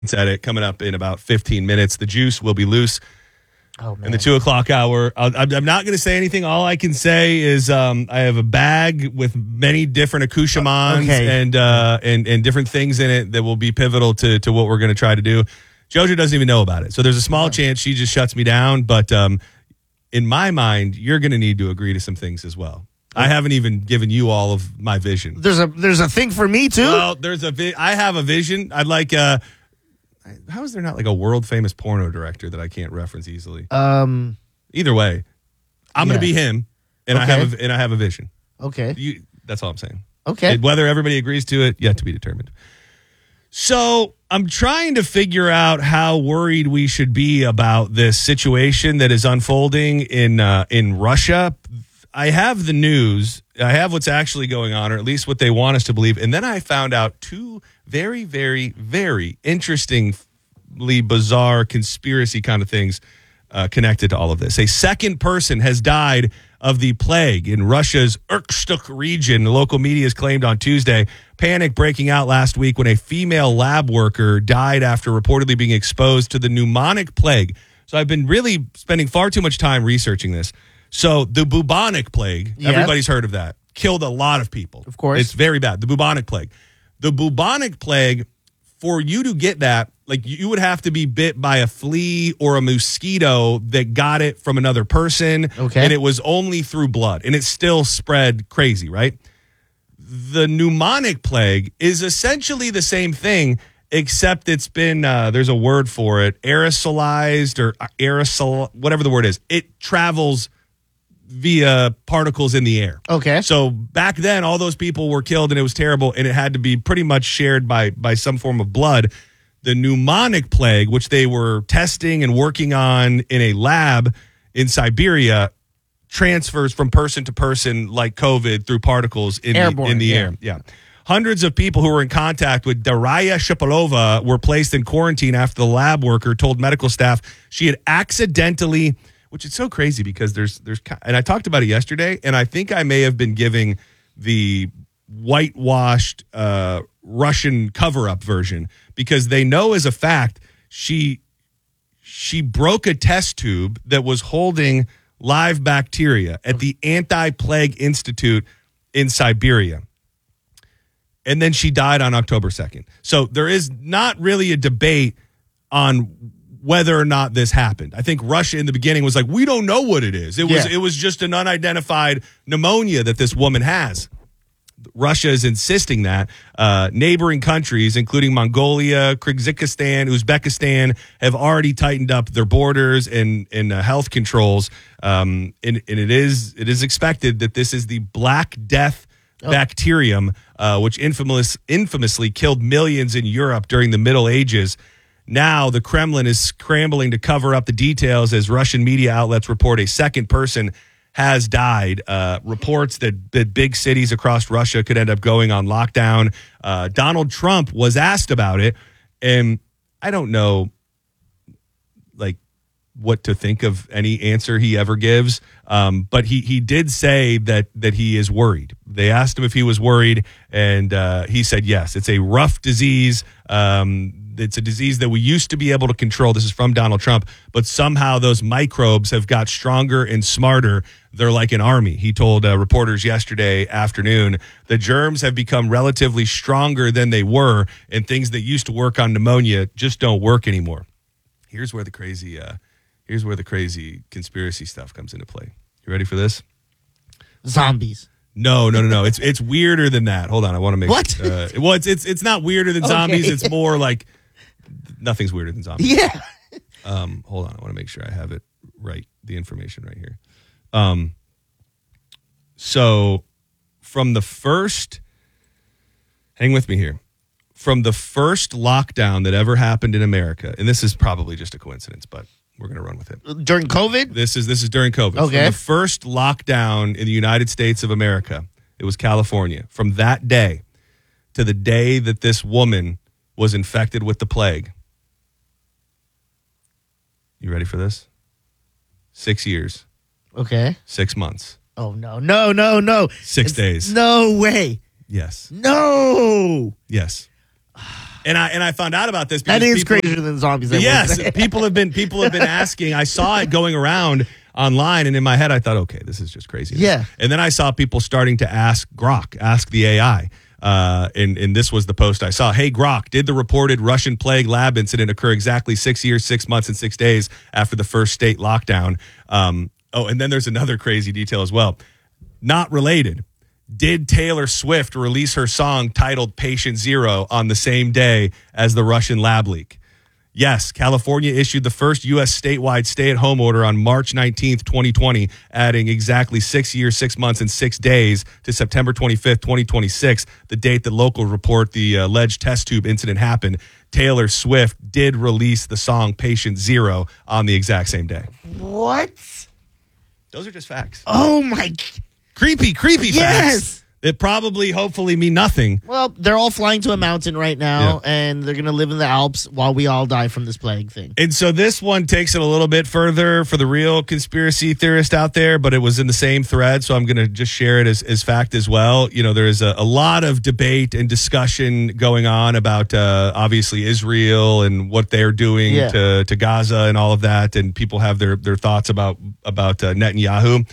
at it coming up in about 15 minutes. The juice will be loose in the 2 o'clock hour. I'm not going to say anything. All I can say is I have a bag with many different accoutrements and different things in it that will be pivotal to what we're going to try to do. JoJo doesn't even know about it. So there's a small chance she just shuts me down. But in my mind, you're going to need to agree to some things as well. I haven't even given you all of my vision. There's a thing for me, too? Well, I have a vision. I'd like... how is there not like a world famous porno director that I can't reference easily? Either way, I'm going to be him, and I have a vision. Okay, that's all I'm saying. Okay, whether everybody agrees to it, yet to be determined. So I'm trying to figure out how worried we should be about this situation that is unfolding in Russia. I have the news. I have what's actually going on, or at least what they want us to believe. And then I found out two very, very, very interestingly bizarre conspiracy kind of things connected to all of this. A second person has died of the plague in Russia's Irkutsk region. The local media has claimed on Tuesday. Panic breaking out last week when a female lab worker died after reportedly being exposed to the pneumonic plague. So I've been really spending far too much time researching this. So the bubonic plague, everybody's heard of that, killed a lot of people. Of course. It's very bad. The bubonic plague. The bubonic plague, for you to get that, like you would have to be bit by a flea or a mosquito that got it from another person. Okay. And it was only through blood. And it still spread crazy, right? The pneumonic plague is essentially the same thing, except it's been, there's a word for it, aerosolized or aerosol, whatever the word is. It travels via particles in the air. Okay. So back then, all those people were killed and it was terrible, and it had to be pretty much shared by some form of blood. The pneumonic plague, which they were testing and working on in a lab in Siberia, transfers from person to person like COVID through particles in the air. Yeah. Hundreds of people who were in contact with Darya Shipolova were placed in quarantine after the lab worker told medical staff she had accidentally, which is so crazy because there's, and I talked about it yesterday, and I think I may have been giving the whitewashed Russian cover-up version because they know as a fact she broke a test tube that was holding live bacteria at the Anti-Plague Institute in Siberia. And then she died on October 2nd. So there is not really a debate on whether or not this happened. I think Russia in the beginning was like, we don't know what it is. It was just an unidentified pneumonia that this woman has. Russia is insisting that neighboring countries, including Mongolia, Kyrgyzstan, Uzbekistan, have already tightened up their borders and health controls. And it is expected that this is the Black Death bacterium, which infamously killed millions in Europe during the Middle Ages. Now the Kremlin is scrambling to cover up the details as Russian media outlets report a second person has died. Reports that big cities across Russia could end up going on lockdown. Donald Trump was asked about it, and I don't know what to think of any answer he ever gives. But he did say that he is worried. They asked him if he was worried, and he said yes. It's a rough disease. It's a disease that we used to be able to control. This is from Donald Trump, but somehow those microbes have got stronger and smarter. They're like an army. He told reporters yesterday afternoon, the germs have become relatively stronger than they were, and things that used to work on pneumonia just don't work anymore. Here's where the crazy conspiracy stuff comes into play. You ready for this? Zombies. No. It's weirder than that. Hold on, I want to make what? Well, it's not weirder than zombies. It's more like nothing's weirder than zombies. Yeah. Hold on, I want to make sure I have it right. The information right here. So from the first, hang with me here. From the first lockdown that ever happened in America, and this is probably just a coincidence, but we're going to run with it. During COVID? This is during COVID. Okay. From the first lockdown in the United States of America, it was California. From that day to the day that this woman was infected with the plague. You ready for this? 6 years. Okay. 6 months. Oh, no. 6 days. No way. Yes. No. Yes. And I found out about this. That because is crazier than zombies. Yes, people have been asking. I saw it going around online, and in my head, I thought, okay, this is just crazy. Yeah. And then I saw people starting to ask Grok, ask the AI. And this was the post I saw. Hey, Grok, did the reported Russian plague lab incident occur exactly 6 years, 6 months, and 6 days after the first state lockdown? And then there's another crazy detail as well. Not related. Did Taylor Swift release her song titled Patient Zero on the same day as the Russian lab leak? Yes, California issued the first U.S. statewide stay-at-home order on March 19th, 2020, adding exactly 6 years, 6 months, and 6 days to September 25th, 2026, the date that locals report the alleged test tube incident happened. Taylor Swift did release the song Patient Zero on the exact same day. What? Those are just facts. Oh, my. Creepy facts. Yes. That probably, hopefully, mean nothing. Well, they're all flying to a mountain right now, and they're going to live in the Alps while we all die from this plague thing. And so this one takes it a little bit further for the real conspiracy theorist out there, but it was in the same thread, so I'm going to just share it as fact as well. You know, there is a lot of debate and discussion going on about, obviously, Israel and what they're doing to Gaza and all of that, and people have their thoughts about Netanyahu.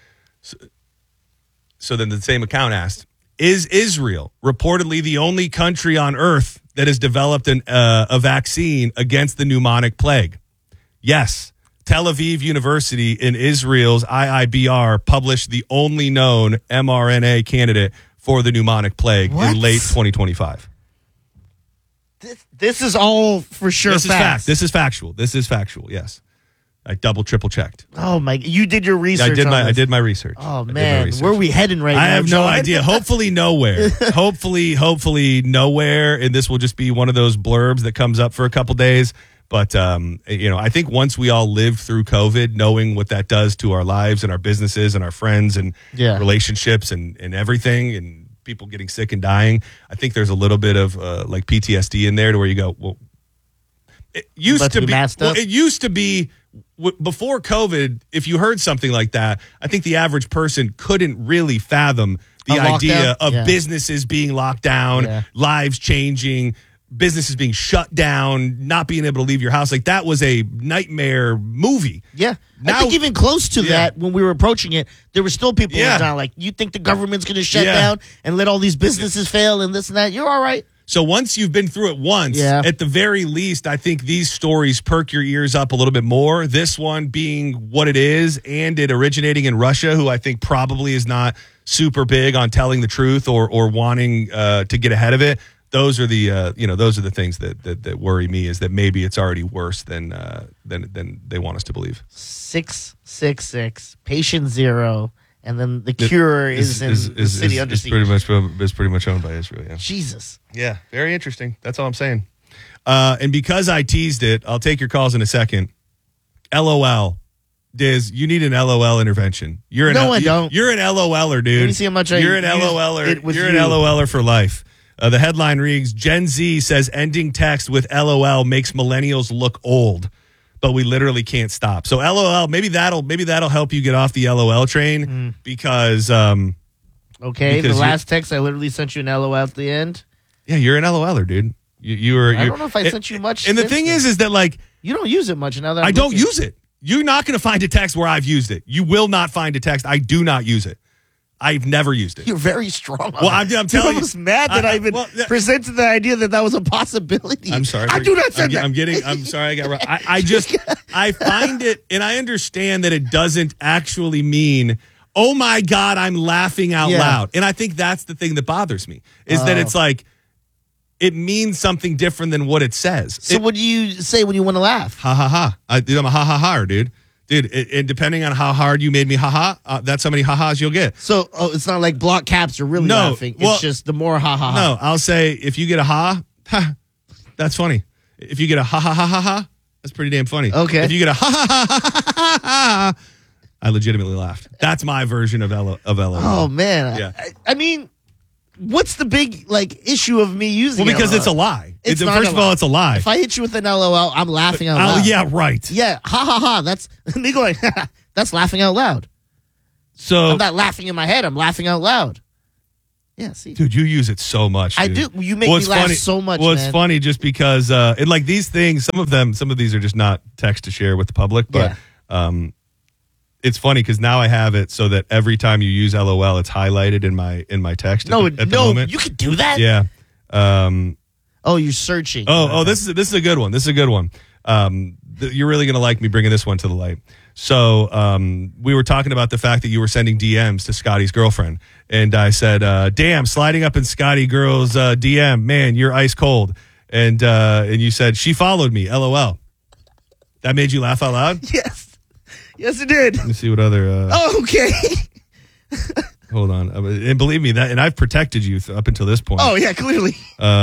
So then the same account asked, is Israel reportedly the only country on earth that has developed a vaccine against the pneumonic plague? Yes. Tel Aviv University in Israel's IIBR published the only known mRNA candidate for the pneumonic plague in late 2025. This is all for sure This is fact. This is factual, yes. I double, triple checked. Oh my! You did your research. I did my research. Oh man, where are we heading right now? I have no idea. Hopefully nowhere. hopefully nowhere. And this will just be one of those blurbs that comes up for a couple days. But I think once we all live through COVID, knowing what that does to our lives and our businesses and our friends and relationships and everything, and people getting sick and dying, I think there's a little bit of like PTSD in there to where you go, well, it used to be. Before COVID, if you heard something like that, I think the average person couldn't really fathom the idea of businesses being locked down, lives changing, businesses being shut down, not being able to leave your house. Like that was a nightmare movie. Yeah. Now, I think even close to that, when we were approaching it, there were still people down like, you think the government's going to shut down and let all these businesses fail and this and that? You're all right. So once you've been through it once, at the very least, I think these stories perk your ears up a little bit more. This one being what it is, and it originating in Russia, who I think probably is not super big on telling the truth or wanting to get ahead of it. Those are the things that worry me, is that maybe it's already worse than they want us to believe. 666 patient zero. And then the cure is in the city under siege. It's pretty much owned by Israel, yeah. Jesus. Yeah, very interesting. That's all I'm saying. And because I teased it, I'll take your calls in a second. LOL. Diz, you need an LOL intervention. I don't. You're an LOLer, dude. Let me see how much You're an LOLer. You're an LOLer for life. The headline reads, Gen Z says ending text with LOL makes millennials look old. But we literally can't stop. So LOL, maybe that'll help you get off the LOL train because the last text I literally sent you an LOL at the end. Yeah, you're an LOLer, dude. I don't know if I sent you much. And the thing is that like you don't use it much now that I don't use it. You're not going to find a text where I've used it. You will not find a text. I do not use it. I've never used it. You're very strong. Well, I'm telling you. I was mad that I even presented the idea that was a possibility. I'm sorry. I do not say that. I'm sorry. I got wrong. I find it, and I understand that it doesn't actually mean, oh my God, I'm laughing out loud. And I think that's the thing that bothers me, is that it's like, it means something different than what it says. So what do you say when you want to laugh? Ha ha ha. I'm a ha ha ha, dude. Dude, and depending on how hard you made me ha-ha, that's how many ha-has you'll get. So it's not like block caps are really laughing. It's just the more ha-ha. No, I'll say if you get a ha, that's funny. If you get a ha-ha-ha-ha-ha, that's pretty damn funny. Okay. If you get a ha-ha-ha-ha-ha-ha, I legitimately laughed. That's my version of LOL. Oh, man. Yeah. I mean, what's the big issue of me using it? Well, because it's a lie. First of all, it's a lie. If I hit you with an LOL, I'm laughing out loud. Oh, yeah, right. Yeah, ha ha ha. That's me going, that's laughing out loud. So I'm not laughing in my head. I'm laughing out loud. Yeah, see. Dude, you use it so much. I dude. do. You make me laugh so much, Well, man. it's funny just because, and like these things, some of these are just not text to share with the public, but it's funny because now I have it so that every time you use LOL, it's highlighted in my text. At the moment. You can do that? Yeah. You're searching. This is a good one. This is a good one. You're really going to like me bringing this one to the light. So we were talking about the fact that you were sending DMs to Scotty's girlfriend. And I said, damn, sliding up in Scotty girl's DM, man, you're ice cold. And you said, she followed me, LOL. That made you laugh out loud? Yes. Yes, it did. Let me see what other... okay. Hold on. And believe me, and I've protected you up until this point. Oh, yeah, clearly.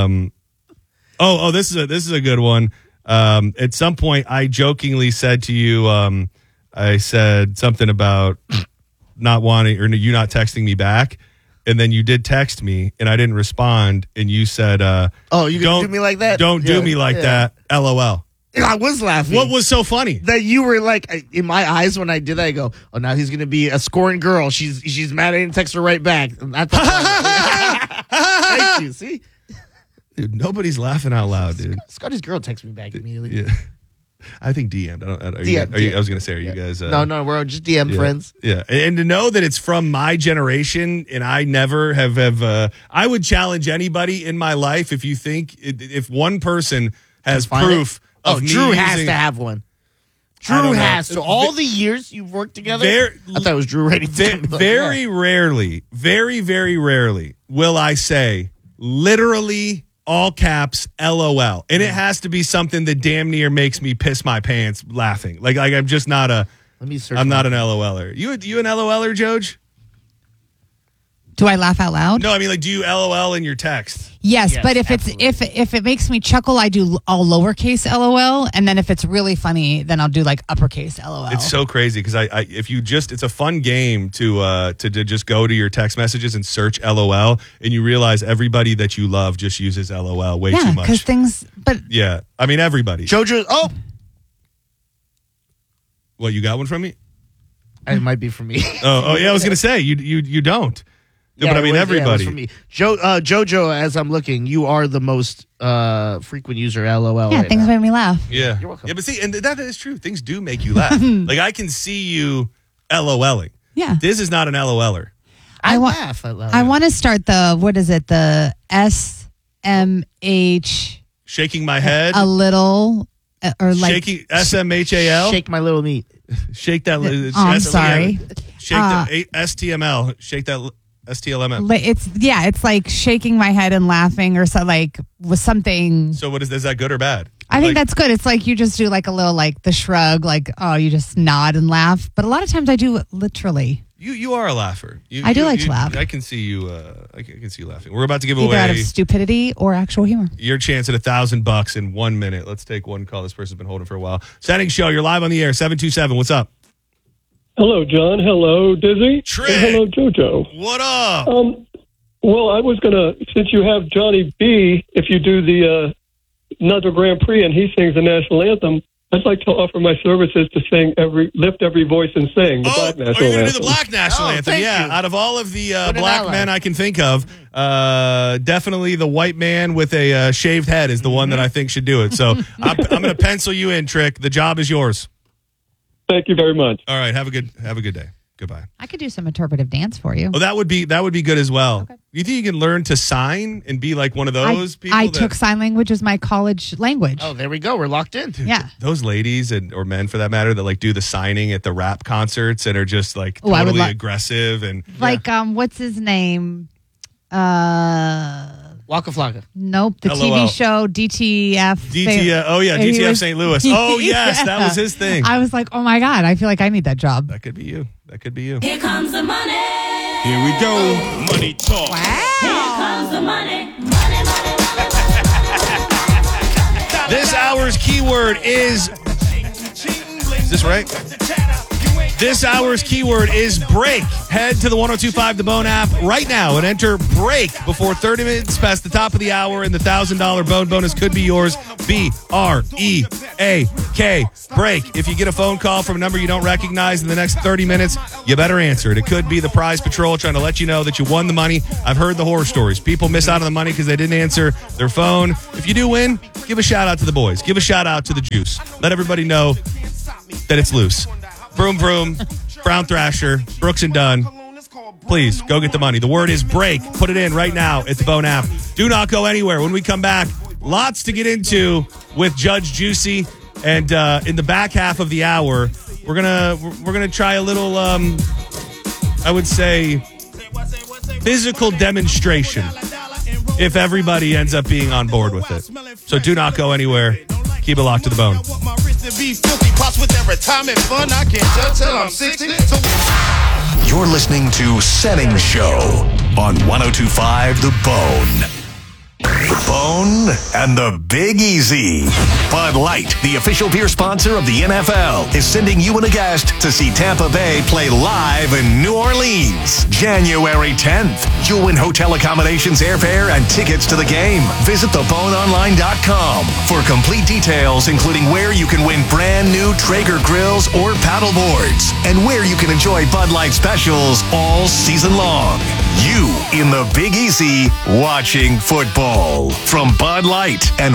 This is a good one. At some point, I jokingly said to you, I said something about not wanting or you not texting me back, and then you did text me, and I didn't respond, and you said, you're gonna do me like that? Don't do me like that. LOL. I was laughing. What was so funny? That you were like, in my eyes when I did that, I go, oh, now he's gonna be a scorned girl. She's mad I didn't text her right back. And I thought, thank you. See. Dude, nobody's laughing out loud, dude. Scotty's girl texted me back immediately. Yeah. I think DM'd. I was going to say, are you guys... No, we're just DM friends. Yeah. And to know that it's from my generation and I never have I would challenge anybody in my life if one person has proof of me Drew has to have one. Drew has to. All the years you've worked together, I thought it was Drew writing. Very rarely, very, very rarely will I say literally... all caps, LOL. And it has to be something that damn near makes me piss my pants laughing. Like I'm just not a... I'm not an LOLer. You an LOLer, Joj? Do I laugh out loud? No, I mean, like, do you LOL in your text? Yes, but if it makes me chuckle, I do all lowercase LOL, and then if it's really funny, then I'll do like uppercase LOL. It's so crazy because it's a fun game to just go to your text messages and search LOL, and you realize everybody that you love just uses LOL way too much. Because things, but yeah, I mean everybody. JoJo, What, you got one from me? It might be from me. Oh yeah, I was gonna say you don't. Yeah, but I mean everybody. For me. JoJo, as I'm looking, you are the most frequent user LOL. Yeah, things make me laugh. Yeah, you're welcome. Yeah, but see, and that is true. Things do make you laugh. Like I can see you LOLing. Yeah, this is not an LOLer. I laugh. I want to start the SMH. Shaking my head a little, or like shaking SMHAL. Shake my little meat. Shake that. I'm sorry. Shake the STML. Shake that. STLML. It's like shaking my head and laughing or so, like with something. So is that good or bad? I think that's good. It's like you just do like a little like the shrug, like you just nod and laugh. But a lot of times I do it literally. You are a laugher. I do like to laugh. I can see you. I can see you laughing. We're about to give either away out of stupidity or actual humor. Your chance at $1,000 in 1 minute. Let's take one call. This person's been holding for a while. Setting show. You're live on the air. 727. What's up? Hello, John. Hello, Dizzy. Trick. And hello, JoJo. What up? Well, I was going to, since you have Johnny B, if you do the Another Grand Prix and he sings the national anthem, I'd like to offer my services to sing lift every voice and sing the Black National you're going to Anthem. do the Black National Anthem. Yeah, out of all of the black men I can think of, definitely the white man with a shaved head is the one that I think should do it. So I'm going to pencil you in, Trick. The job is yours. Thank you very much. All right, have a good day. Goodbye. I could do some interpretive dance for you. Oh, that would be good as well. Okay. You think you can learn to sign and be like one of those people? I took sign language as my college language. Oh, there we go. We're locked in. Dude, yeah. Those ladies or men for that matter that like do the signing at the rap concerts and are just like totally aggressive and like what's his name? Waka Flocka. Nope. The LOL. TV show DTF. DTF St. Louis. Oh, yes. That was his thing. I was like, oh, my God. I feel like I need that job. That could be you. Here comes the money. Here we go. Money talk. Wow. Here comes the money. Money. This hour's keyword is this right? This hour's keyword is break. Head to the 102.5 The Bone app right now and enter break before 30 minutes past the top of the hour, and the $1,000 Bone bonus could be yours. BREAK. Break. If you get a phone call from a number you don't recognize in the next 30 minutes, you better answer it. It could be the Prize Patrol trying to let you know that you won the money. I've heard the horror stories. People miss out on the money because they didn't answer their phone. If you do win, give a shout out to the boys. Give a shout out to the Juice. Let everybody know that it's loose. Vroom, vroom, Brown Thrasher, Brooks and Dunn. Please, go get the money. The word is break. Put it in right now at the Bone app. Do not go anywhere. When we come back, lots to get into with Judge Juicy. And in the back half of the hour, we're gonna try a little, I would say, physical demonstration if everybody ends up being on board with it. So do not go anywhere. Keep it locked to the Bone. You're listening to Setting Show on 102.5 The Bone. The Bone and the Big Easy. Bud Light, the official beer sponsor of the NFL, is sending you and a guest to see Tampa Bay play live in New Orleans, January 10th. You'll win hotel accommodations, airfare, and tickets to the game. Visit theboneonline.com for complete details, including where you can win brand new Traeger grills or paddle boards, and where you can enjoy Bud Light specials all season long. You in the Big Easy watching football from Bud Light and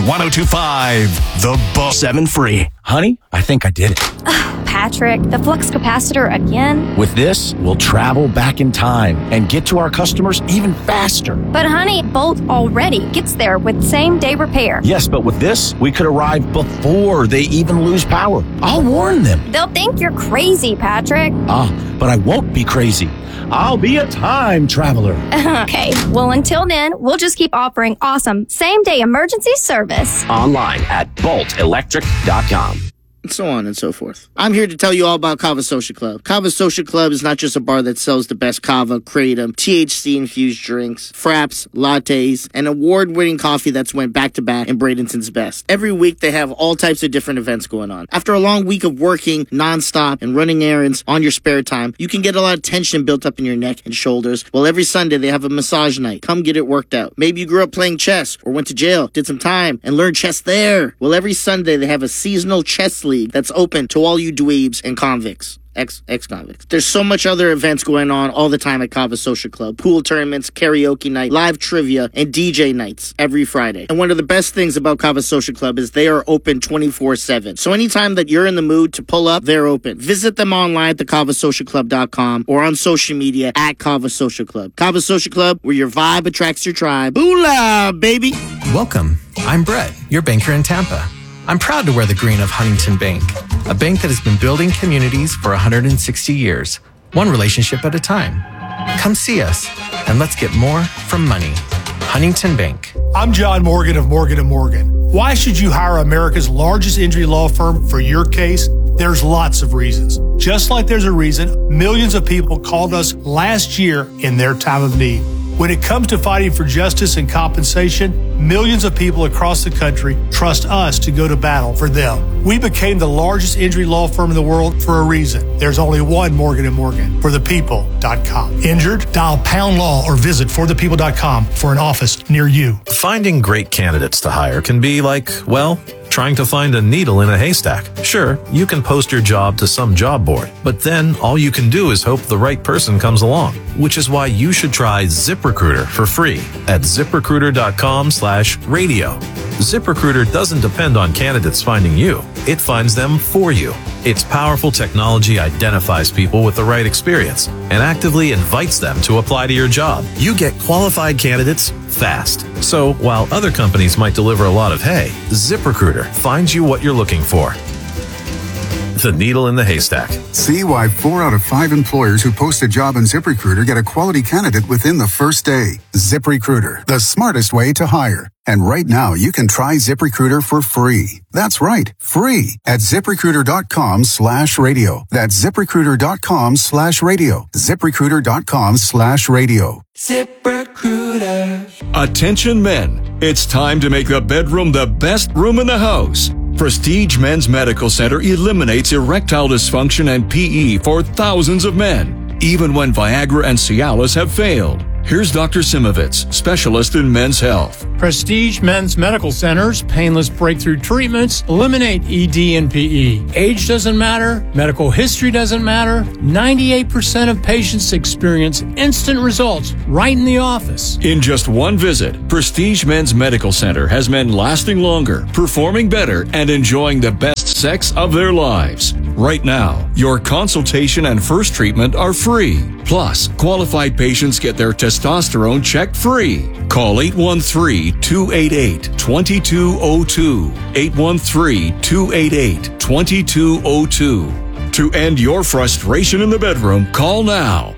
102.5 The Bone. 7 free. Honey, I think I did it. Patrick, the flux capacitor again? With this, we'll travel back in time and get to our customers even faster. But honey, Bolt already gets there with same-day repair. Yes, but with this, we could arrive before they even lose power. I'll warn them. They'll think you're crazy, Patrick. But I won't be crazy. I'll be a time traveler. Okay, well, until then, we'll just keep offering awesome same-day emergency service. Online at boltelectric.com. And so on and so forth. I'm here to tell you all about Kava Social Club. Kava Social Club is not just a bar that sells the best kava, kratom, THC-infused drinks, fraps, lattes, and award-winning coffee that's went back-to-back in Bradenton's best. Every week, they have all types of different events going on. After a long week of working nonstop and running errands on your spare time, you can get a lot of tension built up in your neck and shoulders. Well, every Sunday, they have a massage night. Come get it worked out. Maybe you grew up playing chess or went to jail, did some time, and learned chess there. Well, every Sunday, they have a seasonal chess league that's open to all you dweebs and convicts. Ex-convicts. There's so much other events going on all the time at Kava Social Club. Pool tournaments, karaoke night, live trivia, and DJ nights every Friday. And one of the best things about Kava Social Club is they are open 24/7. So anytime that you're in the mood to pull up, they're open. Visit them online at thekavasocialclub.com or on social media at Kava Social Club. Kava Social Club, where your vibe attracts your tribe. Boolah, baby! Welcome. I'm Brett, your banker in Tampa. I'm proud to wear the green of Huntington Bank, a bank that has been building communities for 160 years, one relationship at a time. Come see us, and let's get more from money. Huntington Bank. I'm John Morgan of Morgan & Morgan. Why should you hire America's largest injury law firm for your case? There's lots of reasons. Just like there's a reason millions of people called us last year in their time of need. When it comes to fighting for justice and compensation, millions of people across the country trust us to go to battle for them. We became the largest injury law firm in the world for a reason. There's only one Morgan & Morgan, forthepeople.com. Injured? Dial pound law or visit forthepeople.com for an office near you. Finding great candidates to hire can be like, well, trying to find a needle in a haystack. Sure, you can post your job to some job board, but then all you can do is hope the right person comes along, which is why you should try ZipRecruiter for free at ZipRecruiter.com/radio. ZipRecruiter doesn't depend on candidates finding you. It finds them for you. Its powerful technology identifies people with the right experience and actively invites them to apply to your job. You get qualified candidates fast. So while other companies might deliver a lot of hay, ZipRecruiter finds you what you're looking for. The needle in the haystack. See why 4 out of 5 employers who post a job on ZipRecruiter get a quality candidate within the first day. ZipRecruiter, the smartest way to hire. And right now, you can try ZipRecruiter for free. That's right, free at ZipRecruiter.com/radio. That's ZipRecruiter.com/radio. ZipRecruiter.com/radio. ZipRecruiter. Attention men, it's time to make the bedroom the best room in the house. Prestige Men's Medical Center eliminates erectile dysfunction and PE for thousands of men, even when Viagra and Cialis have failed. Here's Dr. Simovitz, specialist in men's health. Prestige Men's Medical Center's painless breakthrough treatments eliminate ED and PE. Age doesn't matter. Medical history doesn't matter. 98% of patients experience instant results right in the office. In just one visit, Prestige Men's Medical Center has men lasting longer, performing better, and enjoying the best sex of their lives. Right now, your consultation and first treatment are free. Plus, qualified patients get their testosterone checked free. Call 813-288-2202. 813-288-2202. To end your frustration in the bedroom, call now.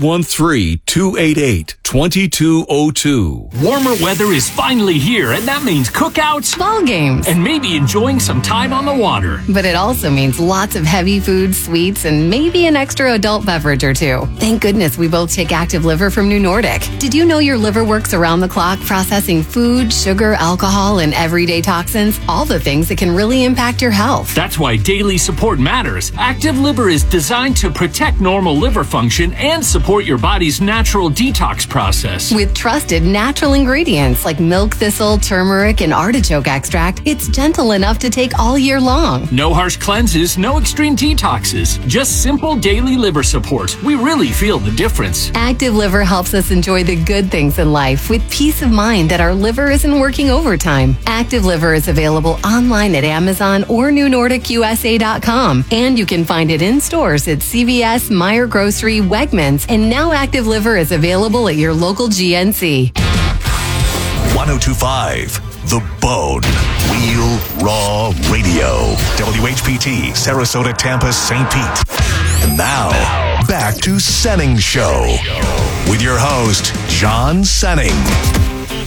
813-288-2202. Warmer weather is finally here, and that means cookouts, ball games, and maybe enjoying some time on the water. But it also means lots of heavy food, sweets, and maybe an extra adult beverage or two. Thank goodness we both take Active Liver from New Nordic. Did you know your liver works around the clock processing food, sugar, alcohol, and everyday toxins? All the things that can really impact your health. That's why daily support matters. Active Liver is designed to protect normal liver function and support your body's natural detox process. With trusted natural ingredients like milk thistle, turmeric, and artichoke extract, it's gentle enough to take all year long. No harsh cleanses, no extreme detoxes, just simple daily liver support. We really feel the difference. Active Liver helps us enjoy the good things in life with peace of mind that our liver isn't working overtime. Active Liver is available online at Amazon or NewNordicUSA.com, and you can find it in stores at CVS, Meijer Grocery, Wegmans, and now Active Liver is available at your local GNC. 1025 The Bone. Real Raw Radio. WHPT, Sarasota, Tampa, St. Pete. And now, back to Senning Show with your host, John Senning.